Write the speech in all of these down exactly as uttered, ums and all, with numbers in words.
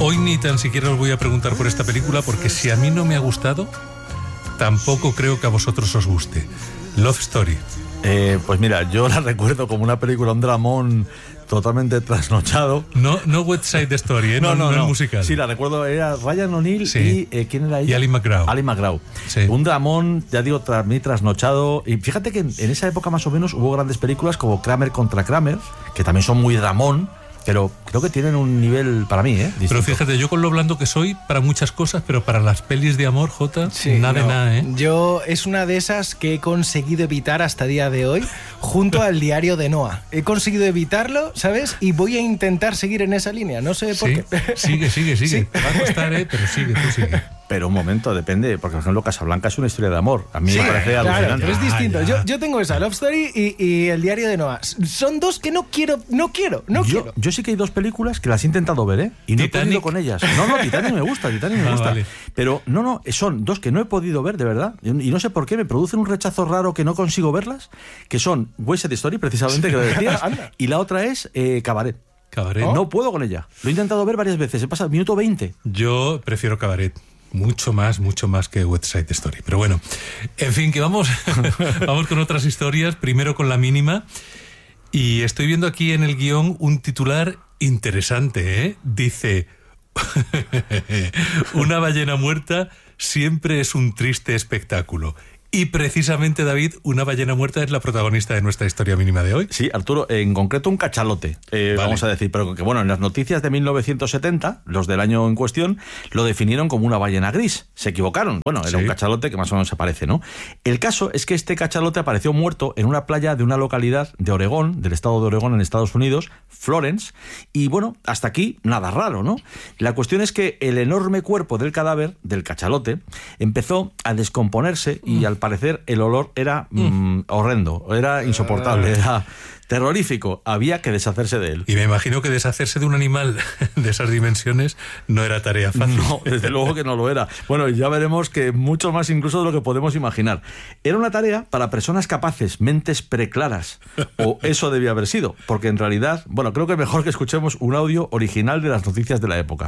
Hoy ni tan siquiera os voy a preguntar por esta película, porque si a mí no me ha gustado, tampoco creo que a vosotros os guste. Love Story. Eh, pues mira, yo la recuerdo como una película, un dramón totalmente trasnochado. No, no West Side Story, ¿eh? no, no, no, no el musical. Sí, la recuerdo, era Ryan O'Neal sí. y eh, ¿quién era ella? Y Ali MacGraw. Ali MacGraw. Sí. Un dramón, ya digo, tras mí trasnochado. Y fíjate que en, en esa época más o menos hubo grandes películas como Kramer contra Kramer, que también son muy dramón, pero creo que tienen un nivel para mí, ¿eh? Distinto. Pero fíjate, yo con lo blando que soy para muchas cosas, pero para las pelis de amor, Jota, sí, nada no. de nada, ¿eh? Yo es una de esas que he conseguido evitar hasta día de hoy, junto al diario de Noah. He conseguido evitarlo, ¿sabes? Y voy a intentar seguir en esa línea, no sé por sí, qué. Sigue, sigue, sigue. Sí. Te va a costar, ¿eh? Pero sigue, tú sigue. Pero un momento, depende, porque por ejemplo Casablanca es una historia de amor. A mí Sí, me parece claro, alucinante. pero es distinto. Ah, yo, yo tengo esa, Love Story y, y el diario de Noah. Son dos que no quiero, no quiero, no yo, quiero. yo sí que hay dos películas que las he intentado ver, ¿eh? Y no ¿Titanic? he podido con ellas. No, no, Titanic me gusta, Titanic me Ah, gusta. vale. Pero no, no, son dos que no he podido ver, de verdad. Y no sé por qué, me producen un rechazo raro que no consigo verlas, que son West Side Story, precisamente, que lo decías, y la otra es eh, Cabaret. Cabaret. No puedo con ella. Lo he intentado ver varias veces, he pasado el minuto veinte. Yo prefiero Cabaret. Mucho más, mucho más que West Side Story. Pero bueno, en fin, que vamos, vamos con otras historias. Primero con la mínima. Y estoy viendo aquí en el guión un titular interesante, ¿eh? Dice: una ballena muerta siempre es un triste espectáculo. Y precisamente, David, una ballena muerta es la protagonista de nuestra historia mínima de hoy. Sí, Arturo, en concreto un cachalote, eh, Vale. vamos a decir, pero que bueno, en las noticias de mil novecientos setenta, los del año en cuestión, lo definieron como una ballena gris. Se equivocaron. Bueno, era Sí. un cachalote que más o menos se parece, ¿no? El caso es que este cachalote apareció muerto en una playa de una localidad de Oregón, del estado de Oregón en Estados Unidos, Florence, y bueno, hasta aquí nada raro, ¿no? La cuestión es que el enorme cuerpo del cadáver, del cachalote, empezó a descomponerse y mm. al parecer el olor era mm, mm, horrendo, era insoportable, era terrorífico, había que deshacerse de él. Y me imagino que deshacerse de un animal de esas dimensiones no era tarea fácil. No, desde luego que no lo era. Bueno, ya veremos que mucho más incluso de lo que podemos imaginar. Era una tarea para personas capaces, mentes preclaras, o eso debía haber sido, porque en realidad, bueno, creo que es mejor que escuchemos un audio original de las noticias de la época.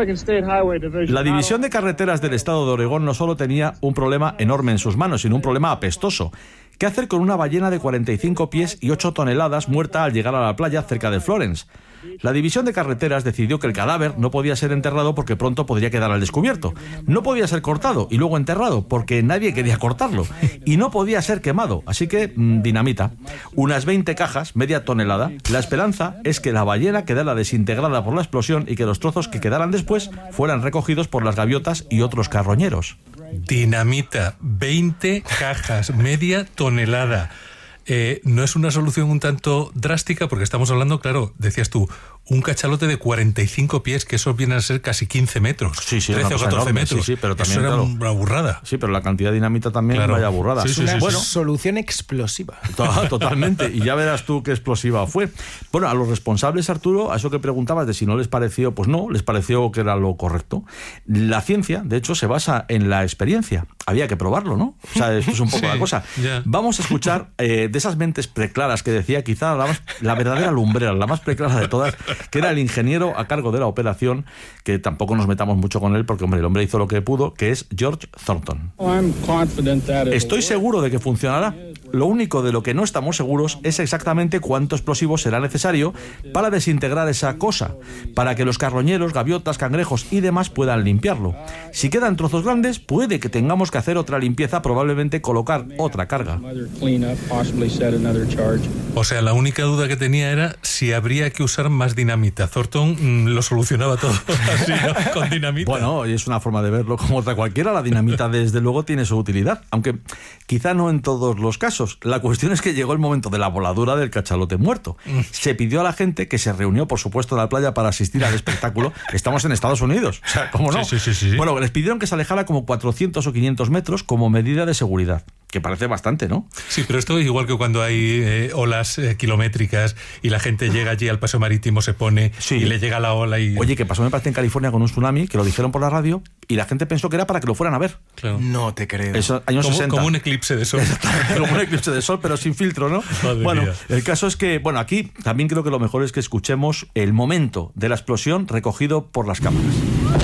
La División de Carreteras del Estado de Oregón no solo tenía un problema enorme en sus manos, sino un problema apestoso. ¿Qué hacer con una ballena de cuarenta y cinco pies y ocho toneladas muerta al llegar a la playa cerca de Florence? La División de Carreteras decidió que el cadáver no podía ser enterrado porque pronto podría quedar al descubierto. No podía ser cortado y luego enterrado porque nadie quería cortarlo. Y no podía ser quemado, así que mmm, dinamita. Unas veinte cajas, media tonelada. La esperanza es que la ballena quedara desintegrada por la explosión y que los trozos que quedaran después fueran recogidos por las gaviotas y otros carroñeros. Dinamita, veinte cajas, media tonelada. Eh, no es una solución un tanto drástica porque estamos hablando, claro, decías tú, un cachalote de cuarenta y cinco pies, que eso viene a ser casi quince metros. Sí, sí, trece o catorce enorme, metros. Sí, sí, pero también, eso era claro, una burrada. Sí, pero la cantidad de dinamita también, claro. vaya burrada. Sí, sí, Una sí, bueno, solución explosiva. Totalmente, y ya verás tú qué explosiva fue. Bueno, a los responsables, Arturo, a eso que preguntabas de si no les pareció, pues no, les pareció que era lo correcto. La ciencia, de hecho, se basa en la experiencia. Había que probarlo, ¿no? O sea, esto es un poco Sí, la cosa. ya. Vamos a escuchar eh, de esas mentes preclaras que decía, quizá la, más, la verdadera lumbrera, la más preclara de todas, que era el ingeniero a cargo de la operación, que tampoco nos metamos mucho con él, porque, hombre, el hombre hizo lo que pudo, que es George Thornton. Estoy seguro de que funcionará. Lo único de lo que no estamos seguros es exactamente cuánto explosivo será necesario para desintegrar esa cosa, para que los carroñeros, gaviotas, cangrejos y demás puedan limpiarlo. Si quedan trozos grandes, puede que tengamos que hacer otra limpieza, probablemente colocar otra carga. O sea, la única duda que tenía era si habría que usar más dinamita. Thornton mmm, lo solucionaba todo así, ¿no? Con dinamita. Bueno, es una forma de verlo como otra cualquiera. La dinamita, desde luego, tiene su utilidad, aunque quizá no en todos los casos. La cuestión es que llegó el momento de la voladura del cachalote muerto. Se pidió a la gente, que se reunió, por supuesto, en la playa para asistir al espectáculo. Estamos en Estados Unidos, o sea, ¿cómo no? Sí, sí, sí, sí. Bueno, les pidieron que se alejara como cuatrocientos o quinientos metros como medida de seguridad, que parece bastante, ¿no? Sí, pero esto es igual que cuando hay eh, olas eh, kilométricas y la gente llega allí al paseo marítimo, se pone Sí. y le llega la ola y... Oye, que pasó, me parece, en California con un tsunami, que lo dijeron por la radio, y la gente pensó que era para que lo fueran a ver. Claro. No te creo. Eso, años Como, sesenta. como un eclipse de sol. Como un eclipse de sol, pero sin filtro, ¿no? Madre bueno, mía. el caso es que, bueno, aquí también creo que lo mejor es que escuchemos el momento de la explosión recogido por las cámaras.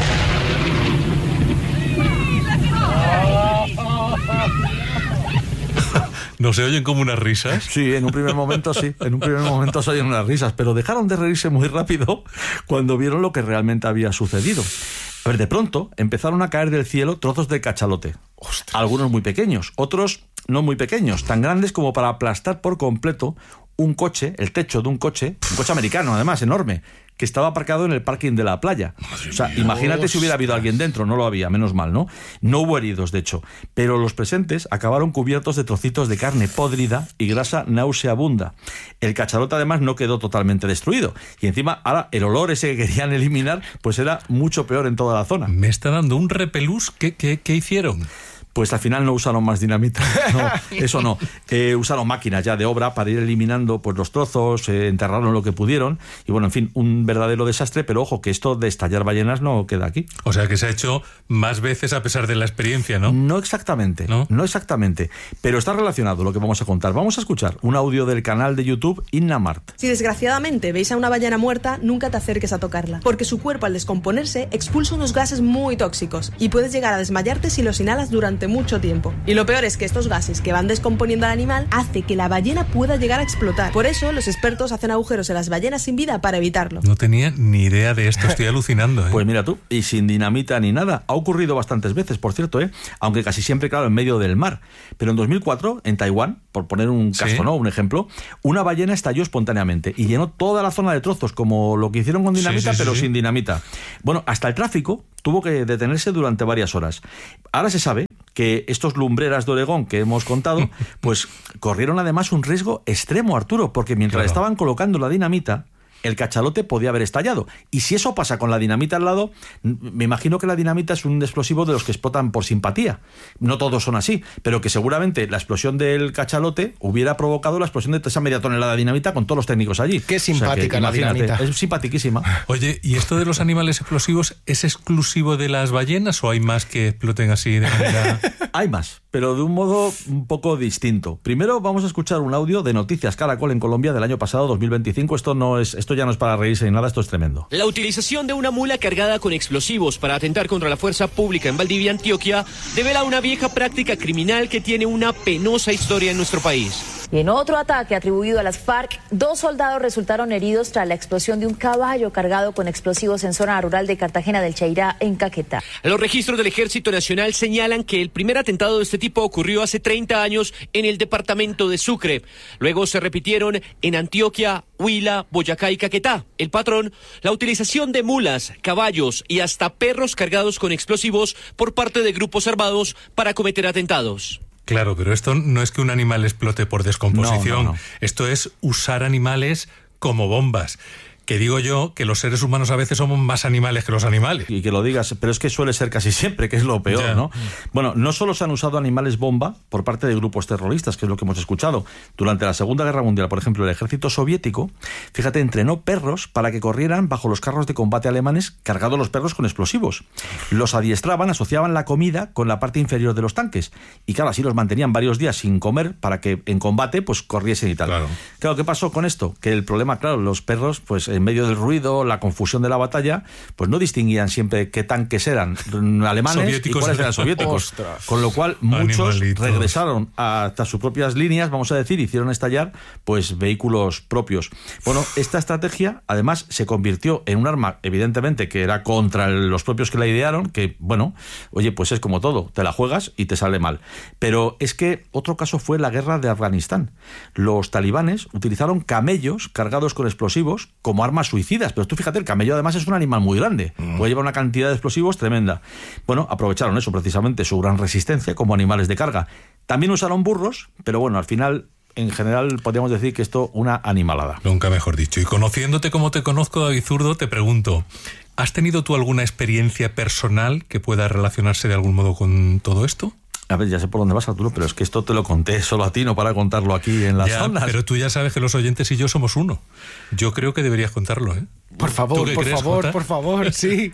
¿No se oyen como unas risas? Sí, en un primer momento sí, en un primer momento se oyen unas risas, pero dejaron de reírse muy rápido cuando vieron lo que realmente había sucedido. A ver, de pronto empezaron a caer del cielo trozos de cachalote. Ostras. Algunos muy pequeños, otros no muy pequeños, tan grandes como para aplastar por completo un coche, el techo de un coche, un coche americano además, enorme, que estaba aparcado en el parking de la playa. Madre o sea, mía. imagínate si hubiera habido Ostras. alguien dentro, no lo había, menos mal, ¿no? No hubo heridos, de hecho, pero los presentes acabaron cubiertos de trocitos de carne podrida y grasa nauseabunda. El cachalote además no quedó totalmente destruido y encima ahora el olor ese que querían eliminar pues era mucho peor en toda la zona. Me está dando un repelús. ¿Qué, qué, qué hicieron? Pues al final no usaron más dinamita. No, eso no. Eh, usaron máquinas ya de obra para ir eliminando pues, los trozos, eh, enterraron lo que pudieron. Y bueno, en fin, un verdadero desastre. Pero ojo, que esto de estallar ballenas no queda aquí. O sea que se ha hecho más veces a pesar de la experiencia, ¿no? No exactamente. ¿No? No exactamente. Pero está relacionado lo que vamos a contar. Vamos a escuchar un audio del canal de YouTube Innamart. Si desgraciadamente veis a una ballena muerta, nunca te acerques a tocarla, porque su cuerpo al descomponerse expulsa unos gases muy tóxicos y puedes llegar a desmayarte si los inhalas durante mucho tiempo. Y lo peor es que estos gases que van descomponiendo al animal hace que la ballena pueda llegar a explotar. Por eso los expertos hacen agujeros en las ballenas sin vida para evitarlo. No tenía ni idea de esto, estoy alucinando, ¿eh? Pues mira tú, y sin dinamita ni nada. Ha ocurrido bastantes veces, por cierto, ¿eh? Aunque casi siempre, claro, en medio del mar. Pero en dos mil cuatro, en Taiwán, por poner un caso, Sí. ¿no? Un ejemplo, una ballena estalló espontáneamente y llenó toda la zona de trozos, como lo que hicieron con dinamita, Sí, sí, pero sí, sí. sin dinamita. Bueno, hasta el tráfico tuvo que detenerse durante varias horas. Ahora se sabe que estos lumbreras de Oregón que hemos contado, pues corrieron además un riesgo extremo, Arturo, porque mientras Claro. estaban colocando la dinamita, el cachalote podía haber estallado. Y si eso pasa con la dinamita al lado, me imagino que la dinamita es un explosivo de los que explotan por simpatía. No todos son así, pero que seguramente la explosión del cachalote hubiera provocado la explosión de esa media tonelada de dinamita con todos los técnicos allí. Qué O sea que, simpática la imagínate, dinamita. Es simpatiquísima. Oye, ¿y esto de los animales explosivos es exclusivo de las ballenas o hay más que exploten así de manera...? Hay más, pero de un modo un poco distinto. Primero vamos a escuchar un audio de Noticias Caracol en Colombia del año pasado, dos mil veinticinco. Esto no es, esto ya no es para reírse ni nada, esto es tremendo. La utilización de una mula cargada con explosivos para atentar contra la fuerza pública en Valdivia, Antioquia, devela una vieja práctica criminal que tiene una penosa historia en nuestro país. Y en otro ataque atribuido a las FARC, dos soldados resultaron heridos tras la explosión de un caballo cargado con explosivos en zona rural de Cartagena del Chairá, en Caquetá. Los registros del Ejército Nacional señalan que el primer atentado de este tipo ocurrió hace treinta años en el departamento de Sucre. Luego se repitieron en Antioquia, Huila, Boyacá y Caquetá. El patrón, la utilización de mulas, caballos y hasta perros cargados con explosivos por parte de grupos armados para cometer atentados. Claro, pero esto no es que un animal explote por descomposición. No, no, no. Esto es usar animales como bombas. Que digo yo que los seres humanos a veces somos más animales que los animales. Y que lo digas, pero es que suele ser casi siempre, que es lo peor, Ya. ¿no? Bueno, no solo se han usado animales bomba por parte de grupos terroristas, que es lo que hemos escuchado. Durante la Segunda Guerra Mundial, por ejemplo, el ejército soviético, fíjate, entrenó perros para que corrieran bajo los carros de combate alemanes, cargados los perros con explosivos. Los adiestraban, asociaban la comida con la parte inferior de los tanques. Y claro, así los mantenían varios días sin comer para que en combate pues corriesen y tal. Claro. Claro, ¿qué pasó con esto? Que el problema, claro, los perros, pues en medio del ruido, la confusión de la batalla, pues no distinguían siempre qué tanques eran alemanes Soviéticos y cuáles eran. eran soviéticos. Ostras. Con lo cual, muchos Animalitos. regresaron hasta sus propias líneas, vamos a decir, hicieron estallar pues vehículos propios. Bueno, esta estrategia, además, se convirtió en un arma, evidentemente, que era contra el- los propios que la idearon, que, bueno, oye, pues es como todo, te la juegas y te sale mal. Pero es que otro caso fue la guerra de Afganistán. Los talibanes utilizaron camellos cargados con explosivos como armas suicidas. Pero tú fíjate, el camello además es un animal muy grande. Puede llevar una cantidad de explosivos tremenda. Bueno, aprovecharon eso precisamente, su gran resistencia como animales de carga. También usaron burros, pero bueno, al final, en general, podríamos decir que esto una animalada. Nunca mejor dicho. Y conociéndote como te conozco, David Zurdo, te pregunto, ¿has tenido tú alguna experiencia personal que pueda relacionarse de algún modo con todo esto? A ver, ya sé por dónde vas, Arturo, pero es que esto te lo conté solo a ti, no para contarlo aquí en las Ya, ondas. pero tú ya sabes que los oyentes y yo somos uno. Yo creo que deberías contarlo, ¿eh? Por ¿Tú favor, qué por crees, favor, Jota? por favor, sí.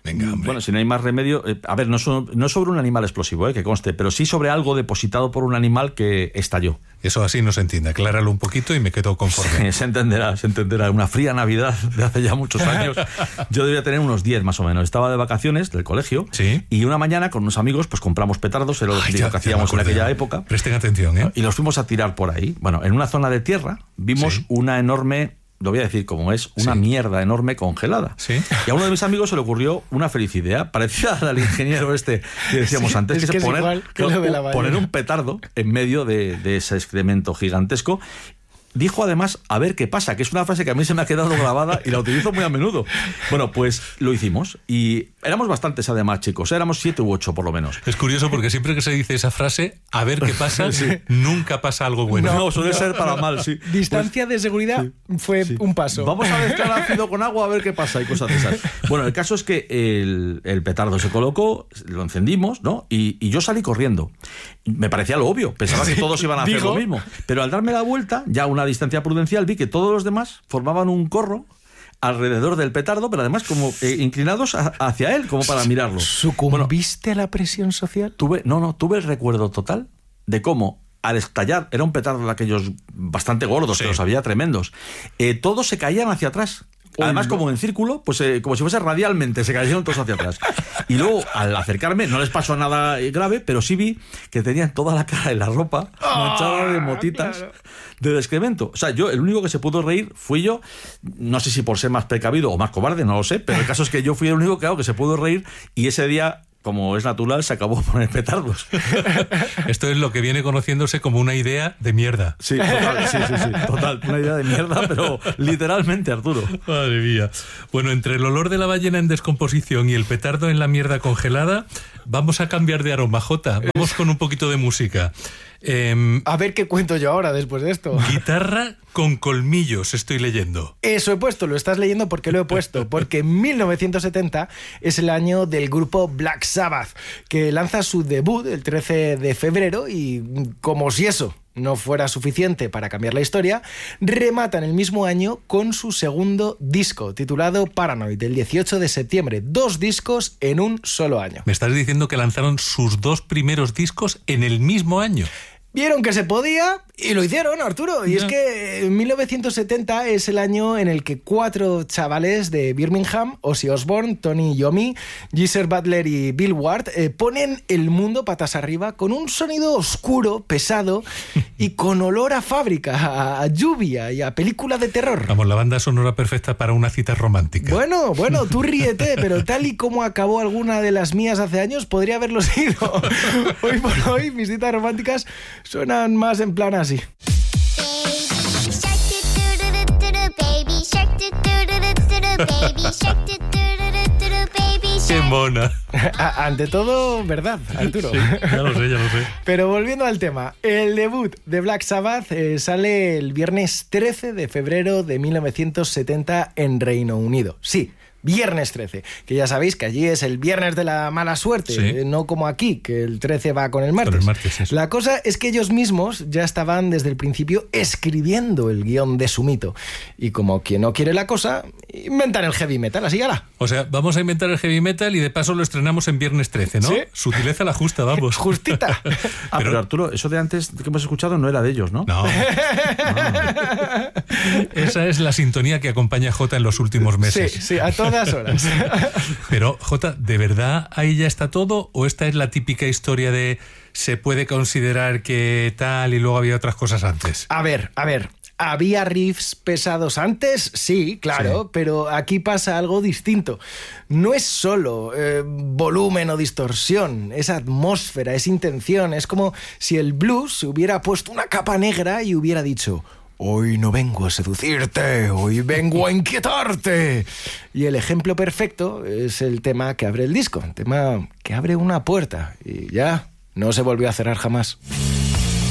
Venga, hombre. Bueno, si no hay más remedio... Eh, a ver, no, so, no sobre un animal explosivo, eh, que conste, pero sí sobre algo depositado por un animal que estalló. Eso así no se entiende. Acláralo un poquito y me quedo conforme. Sí, se entenderá, se entenderá. Una fría Navidad de hace ya muchos años. Yo debía tener unos diez más o menos. Estaba de vacaciones del colegio. Sí. Y una mañana con unos amigos pues compramos petardos, era lo Ay, que ya, hacíamos ya en aquella época. Presten atención, ¿eh? Y los fuimos a tirar por ahí. Bueno, en una zona de tierra vimos Sí. una enorme... Lo voy a decir como es, una Sí. mierda enorme congelada. Sí. Y a uno de mis amigos se le ocurrió una feliz idea, parecida al ingeniero este que decíamos Sí, antes, es que, que es es poner, igual que lo de la poner ballena. un petardo en medio de, de ese excremento gigantesco. Dijo además, a ver qué pasa, que es una frase que a mí se me ha quedado grabada y la utilizo muy a menudo. Bueno, pues lo hicimos y éramos bastantes además, chicos, éramos siete u ocho por lo menos. Es curioso porque siempre que se dice esa frase, a ver qué pasa, Sí. nunca pasa algo bueno. No, suele ser para mal, sí. Distancia de seguridad fue Sí. un paso. Vamos a mezclar ácido con agua a ver qué pasa y cosas de esas. Bueno, el caso es que el, el petardo se colocó, lo encendimos, ¿no? Y, y yo salí corriendo. Me parecía lo obvio, pensaba que todos iban a hacer Digo. lo mismo. Pero al darme la vuelta, ya a una distancia prudencial, vi que todos los demás formaban un corro alrededor del petardo, pero además como eh, inclinados a- hacia él, como para mirarlo. ¿Sucumbiste a la presión social? Tuve, no, no, tuve el recuerdo total de cómo al estallar, era un petardo de aquellos bastante gordos, Sí. que los había tremendos, eh, todos se caían hacia atrás. Además, como en círculo, pues eh, como si fuese radialmente, se cayeron todos hacia atrás. Y luego, al acercarme, no les pasó nada eh, grave, pero sí vi que tenían toda la cara y la ropa manchada de motitas claro. del excremento. O sea, yo, el único que se pudo reír fui yo. No sé si por ser más precavido o más cobarde, no lo sé, pero el caso es que yo fui el único que, claro, que se pudo reír y ese día, como es natural, se acabó por poner petardos. Esto es lo que viene conociéndose como una idea de mierda. Sí, total, sí, sí, sí, total. Una idea de mierda, pero literalmente, Arturo. Madre mía. Bueno, entre el olor de la ballena en descomposición y el petardo en la mierda congelada, vamos a cambiar de aroma, Jota. Vamos con un poquito de música. Em, A ver qué cuento yo ahora después de esto. guitarra con colmillos, estoy leyendo. Eso he puesto, lo estás leyendo porque lo he puesto, porque mil novecientos setenta es el año del grupo Black Sabbath, que lanza su debut el trece de febrero y, como si eso no fuera suficiente para cambiar la historia, rematan el mismo año con su segundo disco, titulado Paranoid, el dieciocho de septiembre. Dos discos en un solo año. Me estás diciendo que lanzaron sus dos primeros discos en el mismo año. Vieron que se podía y lo hicieron, Arturo. Y Ya. es que mil novecientos setenta es el año en el que cuatro chavales de Birmingham, Ozzy Osbourne, Tony Iommi, Geezer Butler y Bill Ward, eh, ponen el mundo patas arriba con un sonido oscuro, pesado y con olor a fábrica, a, a lluvia y a película de terror. Vamos, la banda sonora perfecta para una cita romántica. Bueno, bueno, tú ríete, pero tal y como acabó alguna de las mías hace años, podría haberlo sido. Hoy por hoy, mis citas románticas suenan más en plan así. ¡Qué mona! A- Ante todo, verdad, Arturo. Sí, ya lo sé, ya lo sé. Pero volviendo al tema, el debut de Black Sabbath eh, sale el viernes trece de febrero de mil novecientos setenta en Reino Unido. Sí, viernes trece, que ya sabéis que allí es el viernes de la mala suerte, Sí. eh, no como aquí, que el trece va con el martes. Con el martes, eso. La cosa es que ellos mismos ya estaban desde el principio escribiendo el guión de su mito. Y como quien no quiere la cosa, inventan el heavy metal, así ala. O sea, vamos a inventar el heavy metal y de paso lo estrenamos en viernes trece, ¿no? Sí. Sutileza la justa, vamos. Justita. Ah, pero, Pero- Arturo, eso de antes que hemos escuchado no era de ellos, ¿no? No. Esa es la sintonía que acompaña a Jota en los últimos Sí, meses. sí, a todas horas. Pero, Jota, ¿de verdad ahí ya está todo? ¿O esta es la típica historia de se puede considerar que tal y luego había otras cosas antes? A ver, a ver. ¿Había riffs pesados antes? Sí, claro, Sí. pero aquí pasa algo distinto. No es solo eh, volumen o distorsión, es atmósfera, es intención. Es como si el blues se hubiera puesto una capa negra y hubiera dicho: hoy no vengo a seducirte, hoy vengo a inquietarte. Y el ejemplo perfecto es el tema que abre el disco, el tema que abre una puerta y ya no se volvió a cerrar jamás.